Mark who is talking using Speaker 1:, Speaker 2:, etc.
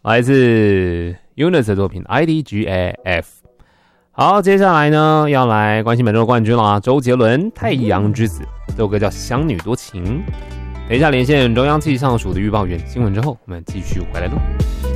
Speaker 1: 来自 Eunice 的作品 IDGAF。好，接下来呢要来关心本周的冠军啦，周杰伦《太阳之子》这首歌叫《乡女多情》。等一下连线中央气象署的预报员新闻之后，我们继续回来录。